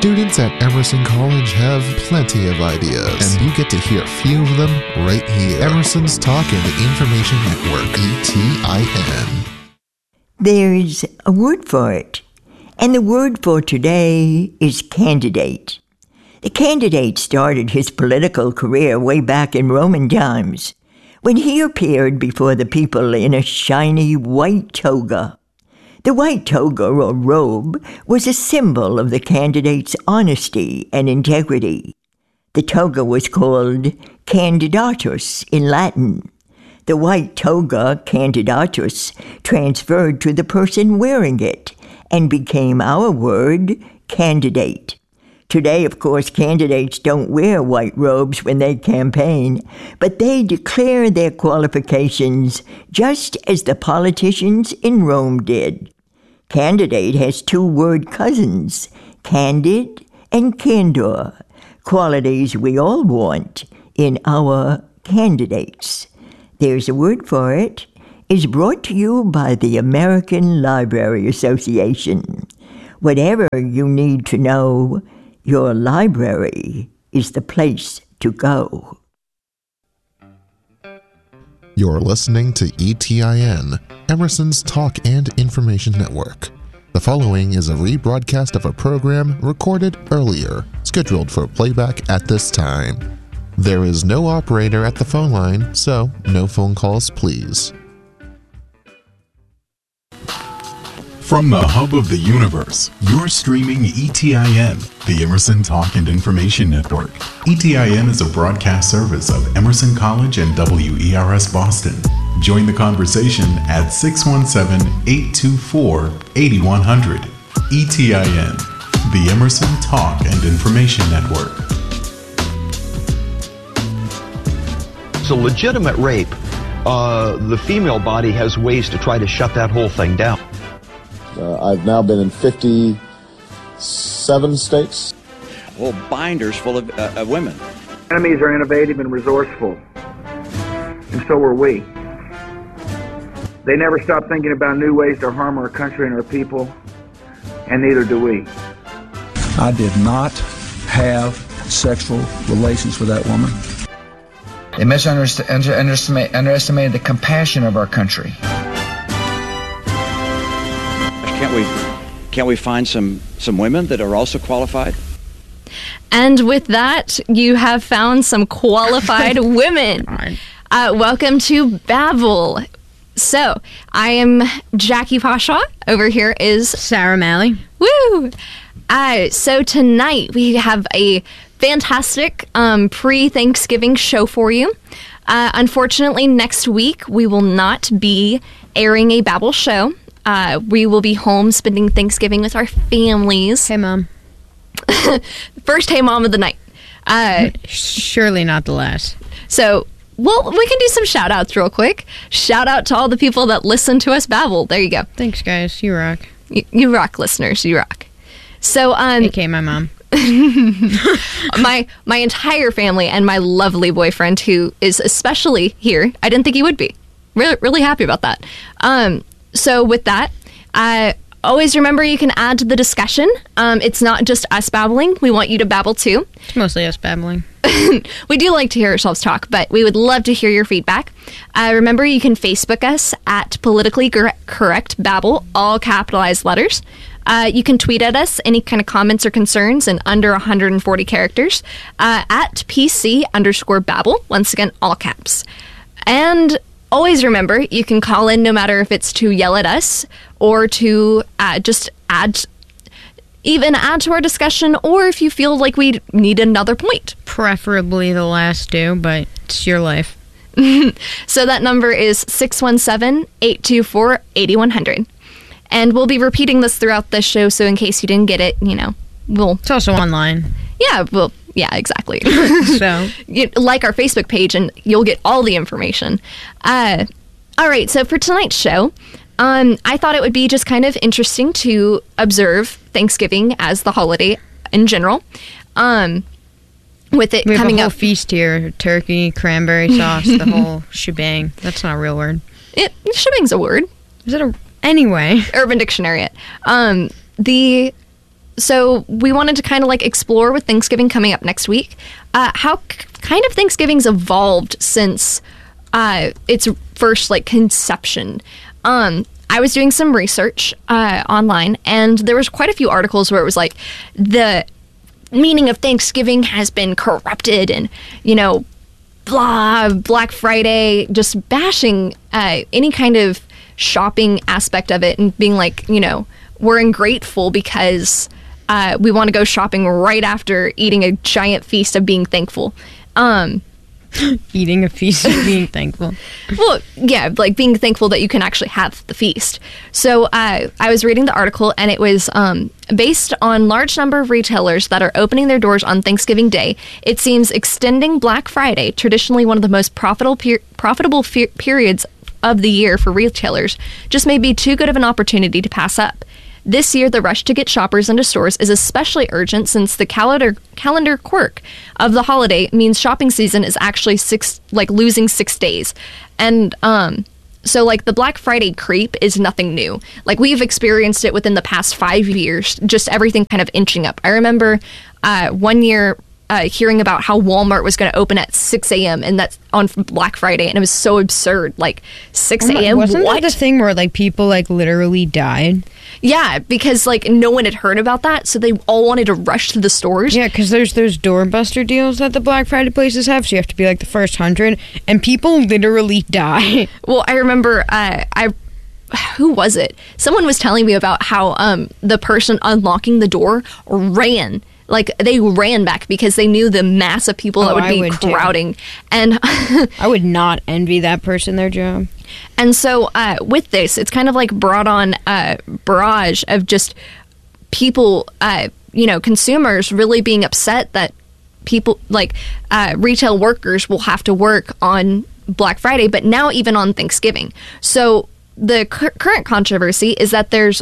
Students at Emerson College have plenty of ideas, and you get to hear a few of them right here. Emerson's Talk and Information Network, ETIN. There's a word for it, and the word for today is candidate. The candidate started his political career way back in Roman times, when he appeared before the people in a shiny white toga. The white toga or robe was a symbol of the candidate's honesty and integrity. The toga was called candidatus in Latin. The white toga, candidatus, transferred to the person wearing it and became our word, candidate. Today, of course, candidates don't wear white robes when they campaign, but they declare their qualifications just as the politicians in Rome did. Candidate has two word cousins, candid and candor, qualities we all want in our candidates. There's a word for it. Is brought to you by the American Library Association. Whatever you need to know, your library is the place to go. You're listening to ETIN, Emerson's Talk and Information Network. The following is a rebroadcast of a program recorded earlier, scheduled for playback at this time. There is no operator at the phone line, so no phone calls, please. From the hub of the universe, you're streaming ETIN, the Emerson Talk and Information Network. ETIN is a broadcast service of Emerson College and WERS Boston. Join the conversation at 617-824-8100. ETIN, the Emerson Talk and Information Network. It's a legitimate rape. The female body has ways to try to shut that whole thing down. I've now been in 57 states. Whole binders full of women. Enemies are innovative and resourceful, and so are we. They never stop thinking about new ways to harm our country and our people, and neither do we. I did not have sexual relations with that woman. They underestimated the compassion of our country. Can't we find some women that are also qualified? And with that, you have found some qualified women. Welcome to Babel. So, I am Jackie Pasha. Over here is Sarah Malley. Woo! So tonight we have a fantastic pre-Thanksgiving show for you. Unfortunately, next week we will not be airing a Babel show. We will be home spending Thanksgiving with our families. Hey, Mom. First Hey Mom of the night. Surely not the last. So, well, we can do some shout-outs real quick. Shout out to all the people that listen to us babble. There you go. Thanks, guys. You rock. You rock, listeners. You rock. So, A.K.A. my mom. my entire family and my lovely boyfriend, who is especially here. I didn't think he would be. Really happy about that. So with that, always remember you can add to the discussion. It's not just us babbling. We want you to babble too. It's mostly us babbling. We do like to hear ourselves talk, but we would love to hear your feedback. Remember, you can Facebook us at Politically Correct Babble, all capitalized letters. You can tweet at us any kind of comments or concerns in under 140 characters at PC_Babble. Once again, all caps. And always remember, you can call in no matter if it's to yell at us or to just add to our discussion, or if you feel like we need another point. Preferably the last two, but it's your life. So that number is 617-824-8100. And we'll be repeating this throughout the show, so in case you didn't get it, It's also online. Yeah, exactly. So, like our Facebook page, and you'll get all the information. All right, so for tonight's show, I thought it would be just kind of interesting to observe Thanksgiving as the holiday in general. With it we have coming a whole up, feast here: turkey, cranberry sauce, the whole shebang. That's not a real word. Shebang's a word. Is it a anyway? Urban Dictionary. So we wanted to kind of like explore with Thanksgiving coming up next week, how kind of Thanksgiving's evolved since its first like conception. I was doing some research online, and there was quite a few articles where it was like the meaning of Thanksgiving has been corrupted, and blah, Black Friday, just bashing any kind of shopping aspect of it, and being like, we're ungrateful because we want to go shopping right after eating a giant feast of being thankful. Eating a feast of being thankful. Well, yeah, like being thankful that you can actually have the feast. So I was reading the article, and it was based on large number of retailers that are opening their doors on Thanksgiving Day. It seems extending Black Friday, traditionally one of the most profitable periods of the year for retailers, just may be too good of an opportunity to pass up. This year, the rush to get shoppers into stores is especially urgent since the calendar quirk of the holiday means shopping season is actually losing 6 days. And so like the Black Friday creep is nothing new. Like we've experienced it within the past 5 years, just everything kind of inching up. I remember 1 year hearing about how Walmart was going to open at 6 a.m. and that's on Black Friday, and it was so absurd. Like 6 a.m. Wasn't that the thing where like people like literally died? Yeah, because like no one had heard about that, so they all wanted to rush to the stores. Yeah, because there's those doorbuster deals that the Black Friday places have, so you have to be like the first 100, and people literally die. Well, I remember who was it? Someone was telling me about how the person unlocking the door ran. Like, they ran back because they knew the mass of people that would be crowding. And I would not envy that person their job. And so with this, it's kind of like brought on a barrage of just people, consumers really being upset that people, like retail workers will have to work on Black Friday, but now even on Thanksgiving. So the current controversy is that there's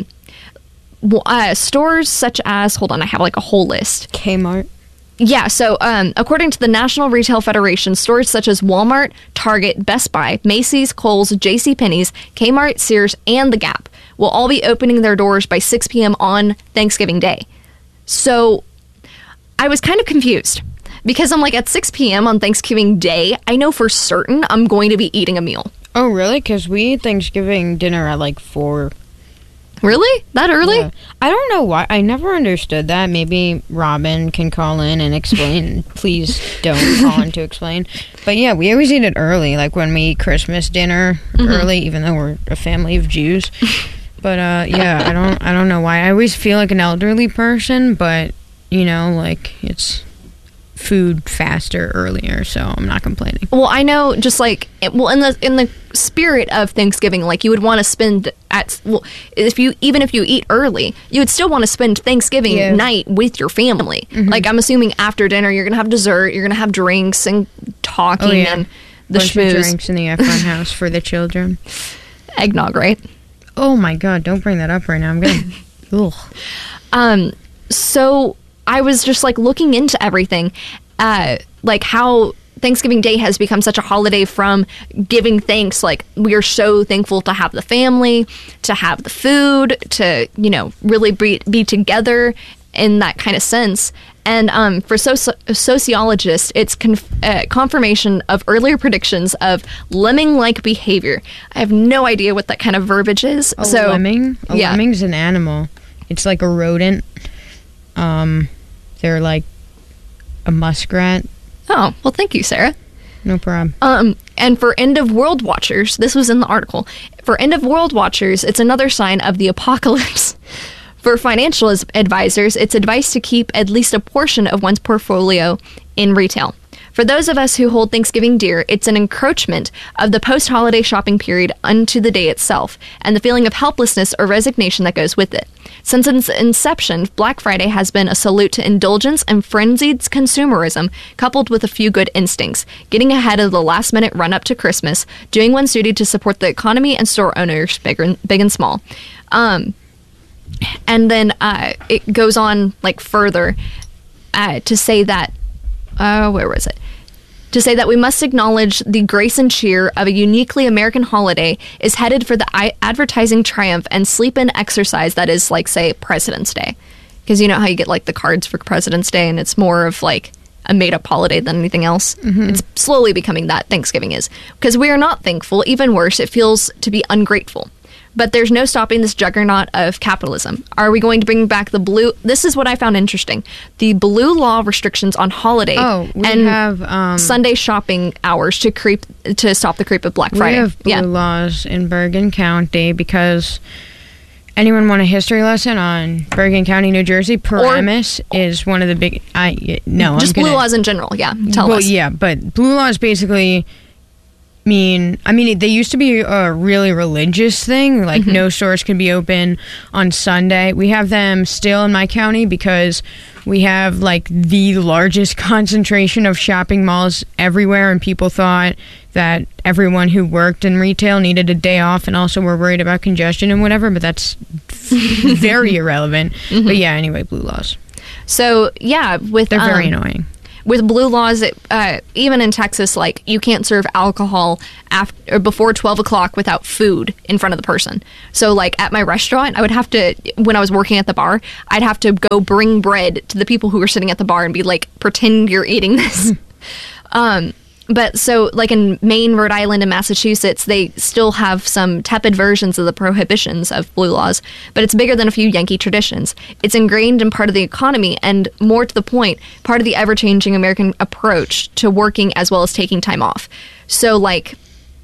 stores such as, hold on, I have like a whole list. Kmart. Yeah, so according to the National Retail Federation, stores such as Walmart, Target, Best Buy, Macy's, Kohl's, JCPenney's, Kmart, Sears, and The Gap will all be opening their doors by 6 p.m. on Thanksgiving Day. So I was kind of confused because I'm like, at 6 p.m. on Thanksgiving Day, I know for certain I'm going to be eating a meal. Oh, really? Because we eat Thanksgiving dinner at like 4. Really? That early? Yeah. I don't know why. I never understood that. Maybe Robin can call in and explain. Please don't call in to explain. But yeah, we always eat it early. Like when we eat Christmas dinner early, even though we're a family of Jews. But yeah, I don't know why. I always feel like an elderly person, but like it's food faster earlier, so I'm not complaining. Well, I know, just like, in the spirit of Thanksgiving, like you would want to spend if you eat early, you would still want to spend Thanksgiving night with your family. Like I'm assuming after dinner you're gonna have dessert, you're gonna have drinks and talking and the schmooze. Drinks in the Efron house for the children. Eggnog, right? Oh my God! Don't bring that up right now. I'm gonna. Ugh. So I was just like looking into everything, like how Thanksgiving Day has become such a holiday from giving thanks. Like we are so thankful to have the family, to have the food, to, really be together in that kind of sense. And for sociologists, it's confirmation of earlier predictions of lemming-like behavior. I have no idea what that kind of verbiage is. A lemming? A lemming's an animal. It's like a rodent. They're like a muskrat. Oh, well, thank you, Sarah. No problem. And for end of world watchers, this was in the article. For end of world watchers, it's another sign of the apocalypse. For financial advisors, it's advice to keep at least a portion of one's portfolio in retail. For those of us who hold Thanksgiving dear, it's an encroachment of the post-holiday shopping period unto the day itself, and the feeling of helplessness or resignation that goes with it. Since its inception, Black Friday has been a salute to indulgence and frenzied consumerism, coupled with a few good instincts, getting ahead of the last-minute run-up to Christmas, doing one's duty to support the economy and store owners, big and small. And then it goes on like further to say that, where was it? To say that we must acknowledge the grace and cheer of a uniquely American holiday is headed for the advertising triumph and sleep-in exercise that is, like, say, President's Day. Because you know how you get like the cards for President's Day, and it's more of like a made-up holiday than anything else. It's slowly becoming that Thanksgiving is. Because we are not thankful. Even worse, it feels to be ungrateful. But there's no stopping this juggernaut of capitalism. Are we going to bring back the blue? This is what I found interesting. The blue law restrictions on holiday have Sunday shopping hours to stop the creep of Black Friday. We have blue laws in Bergen County because anyone want a history lesson on Bergen County, New Jersey? Paramus is one of the big... blue laws in general, tell us. Yeah, but blue laws basically... they used to be a really religious thing, like no stores could be open on Sunday. We have them still in my county because we have like the largest concentration of shopping malls everywhere, and people thought that everyone who worked in retail needed a day off and also were worried about congestion and whatever, but that's very irrelevant. But yeah, anyway, blue laws. So yeah, they're very annoying. With blue laws, even in Texas, like you can't serve alcohol after or before 12 o'clock without food in front of the person. So like at my restaurant, I would have to, when I was working at the bar, I'd have to go bring bread to the people who were sitting at the bar and be like, pretend you're eating this. But so, like in Maine, Rhode Island, and Massachusetts, they still have some tepid versions of the prohibitions of blue laws, but it's bigger than a few Yankee traditions. It's ingrained in part of the economy, and more to the point, part of the ever-changing American approach to working as well as taking time off. So, like,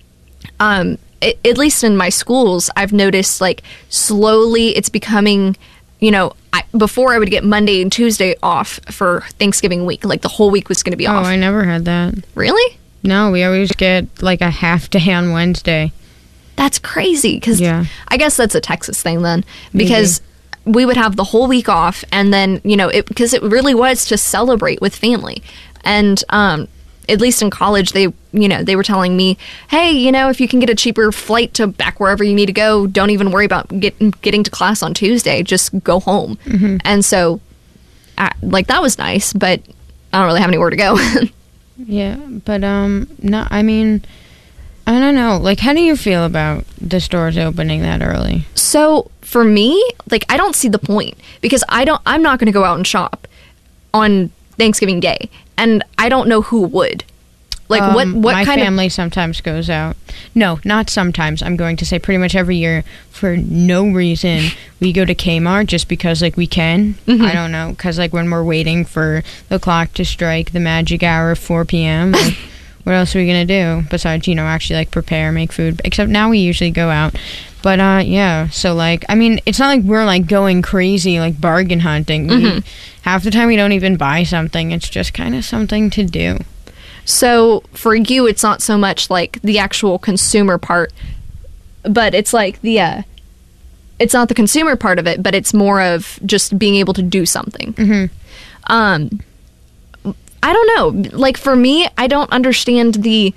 at least in my schools, I've noticed, like, slowly it's becoming... before I would get Monday and Tuesday off for Thanksgiving week. Like, the whole week was going to be off. Oh, I never had that. Really? No, we always get, like, a half day on Wednesday. That's crazy, because I guess that's a Texas thing, then. Because we would have the whole week off, and then, because it really was to celebrate with family. And, at least in college, they were telling me, hey, if you can get a cheaper flight to back wherever you need to go, don't even worry about getting to class on Tuesday. Just go home. And so, that was nice, but I don't really have anywhere to go. Yeah, but, no, I mean, I don't know. Like, how do you feel about the stores opening that early? So, for me, like, I don't see the point, because I'm not going to go out and shop on Thanksgiving Day, and I don't know who would. Like, what my kind of... My family sometimes goes out. No, not sometimes. I'm going to say pretty much every year for no reason. We go to Kmart just because, like, we can. I don't know, because, like, when we're waiting for the clock to strike the magic hour of 4 p.m., like, what else are we going to do besides, actually, like, prepare, make food? Except now we usually go out. But, yeah, so, like, I mean, it's not like we're, like, going crazy, like, bargain hunting. Half the time we don't even buy something. It's just kind of something to do. So, for you, it's not so much, like, the actual consumer part, but it's, like, it's not the consumer part of it, but it's more of just being able to do something. I don't know. Like, for me, I don't understand the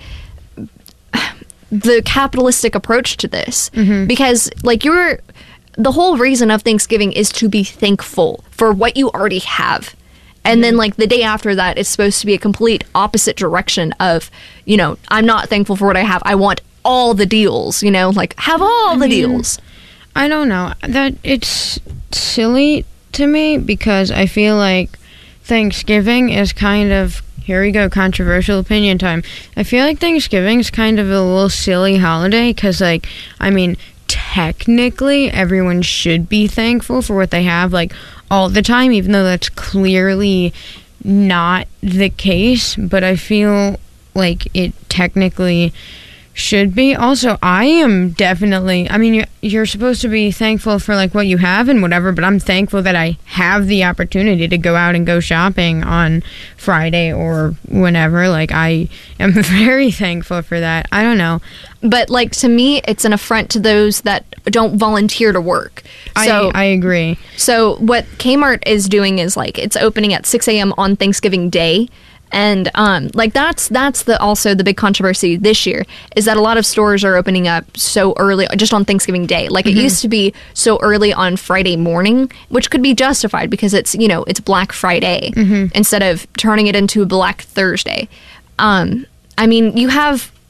capitalistic approach to this, because, like, the whole reason of Thanksgiving is to be thankful for what you already have. And then, like, the day after that, it's supposed to be a complete opposite direction of, I'm not thankful for what I have. I want all the deals, like, have all the deals. I don't know. That it's silly to me because I feel like Thanksgiving is kind of, here we go, controversial opinion time. I feel like Thanksgiving is kind of a little silly holiday because, like, I mean, technically everyone should be thankful for what they have, like, all the time, even though that's clearly not the case, but I feel like it technically should be. Also, I am definitely, I mean, you're supposed to be thankful for, like, what you have and whatever, but I'm thankful that I have the opportunity to go out and go shopping on Friday or whenever. Like, I am very thankful for that. I don't know. But, like, to me, it's an affront to those that don't volunteer to work. So, I agree. So what Kmart is doing is, like, it's opening at 6 a.m. on Thanksgiving Day. And, like, that's also the big controversy this year, is that a lot of stores are opening up so early, just on Thanksgiving Day. Like, it used to be so early on Friday morning, which could be justified because it's, it's Black Friday instead of turning it into Black Thursday. I mean, you have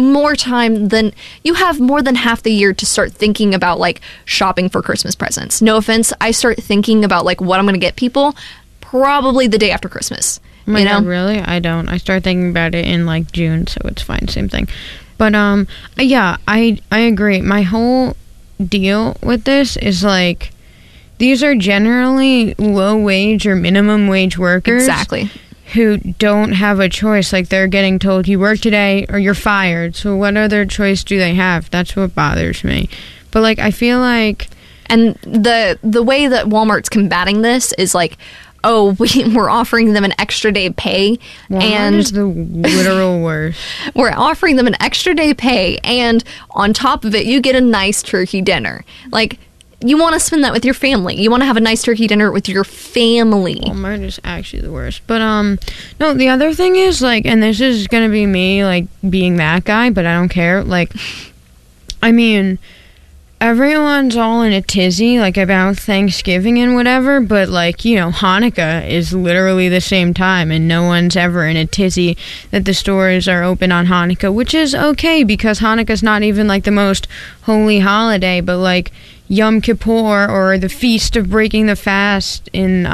more time than you have more than half the year to start thinking about like shopping for Christmas presents. No offense, I start thinking about like what I'm going to get people probably the day after Christmas. Oh my God, really? I don't. I start thinking about it in like June, so it's fine, same thing. But yeah, I agree. My whole deal with this is like these are generally low wage or minimum wage workers. Exactly. Who don't have a choice. Like they're getting told you work today or you're fired. So what other choice do they have? That's what bothers me. But like I feel like, and the way that Walmart's combating this is like, oh, we're offering them an extra day pay. Walmart and is the literal worst. We're offering them an extra day pay, and on top of it, you get a nice turkey dinner. Like, you want to spend that with your family. You want to have a nice turkey dinner with your family. Walmart is actually the worst. But, no, the other thing is, like, and this is going to be me, like, being that guy, but I don't care. Like, I mean, everyone's all in a tizzy, like, about Thanksgiving and whatever, but, like, you know, Hanukkah is literally the same time, and no one's ever in a tizzy that the stores are open on Hanukkah, which is okay, because Hanukkah's not even, like, the most holy holiday, but, like, Yom Kippur or the Feast of Breaking the Fast in